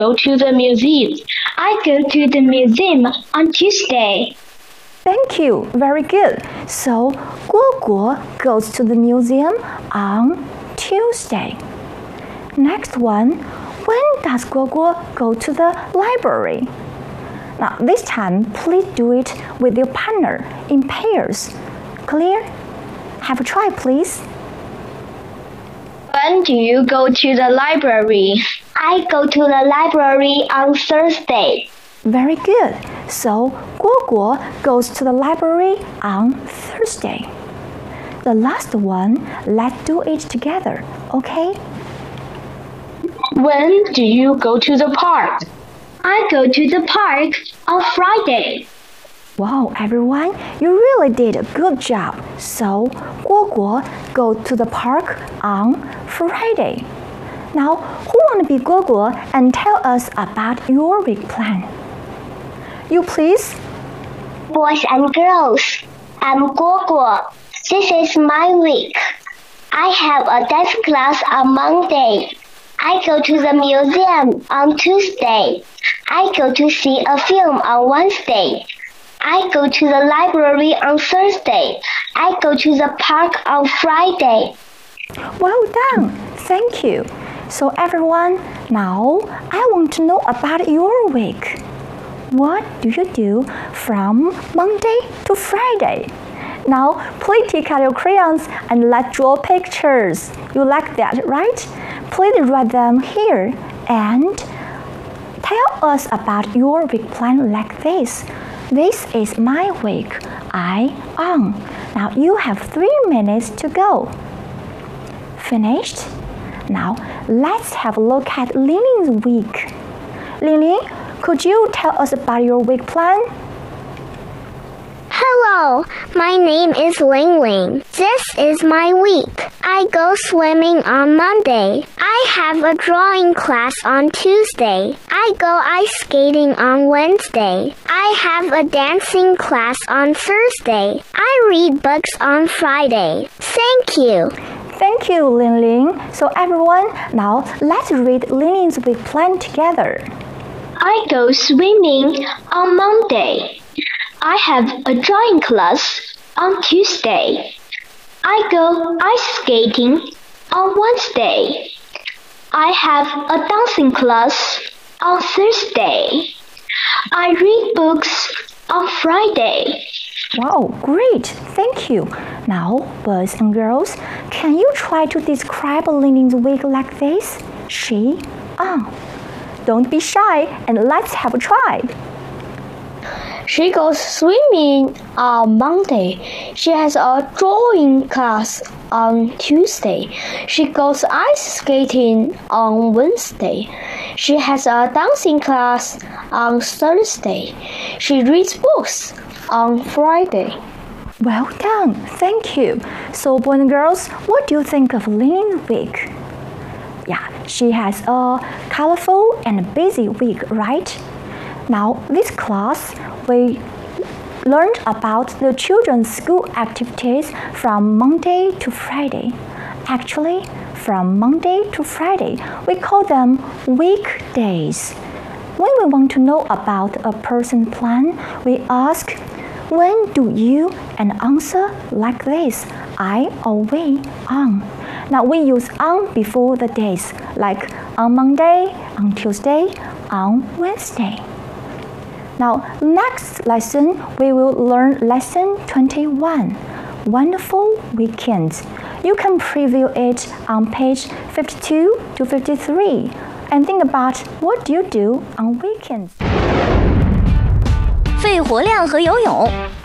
go to the museum. I go to the museum on Tuesday. Thank you. Very good. So, 蝈蝈 goes to the museum on Tuesday. Next one, when does 蝈蝈 go to the library? Now, this time, please do it with your partner in pairs. Clear? Have a try, please. When do you go to the library? I go to the library on Thursday. Very good. So, 蝈蝈 goes to the library on Thursday. The last one, let's do it together, okay? When do you go to the park? I go to the park on Friday. Wow, everyone, you really did a good job. So, 蝈蝈 go to the park on Friday. Now, who want to be 蝈蝈 and tell us about your week plan? You please. Boys and girls, I'm Guoguo. This is my week. I have a dance class on Monday. I go to the museum on Tuesday. I go to see a film on Wednesday. I go to the library on Thursday. I go to the park on Friday. Well done. Thank you. So everyone, now I want to know about your week. What do you do from Monday to Friday? Now, please take out your crayons and let's draw pictures. You like that, right? Please write them here and tell us about your week plan like this. This is my week. I on. Now you have 3 minutes to go. Finished? Now let's have a look at Linling's week. Linling, could you tell us about your week plan? Hello, my name is Ling Ling. This is my week. I go swimming on Monday. I have a drawing class on Tuesday. I go ice skating on Wednesday. I have a dancing class on Thursday. I read books on Friday. Thank you. Thank you, Ling Ling. So everyone, now let's read Linling's week plan together. I go swimming on Monday. I have a drawing class on Tuesday. I go ice skating on Wednesday. I have a dancing class on Thursday. I read books on Friday. Wow, great! Thank you. Now, boys and girls, can you try to describe Linling's week like this? She, on. Don't be shy and let's have a try. She goes swimming on Monday. She has a drawing class on Tuesday. She goes ice skating on Wednesday. She has a dancing class on Thursday. She reads books on Friday. Well done, thank you. So, boys and girls, what do you think of Linling's week? Yeah, she has a colorful and busy week, right? Now, this class, we learned about the children's school activities from Monday to Friday. Actually, from Monday to Friday, we call them weekdays. When we want to know about a person's plan, we ask, when do you, and answer like this, I or we, on. Now we use on before the days, like on Monday, on Tuesday, on Wednesday. Now, next lesson, we will learn lesson 21, Wonderful Weekends. You can preview it on page 52 to 53 and think about what do you do on weekends. 肺活量和游泳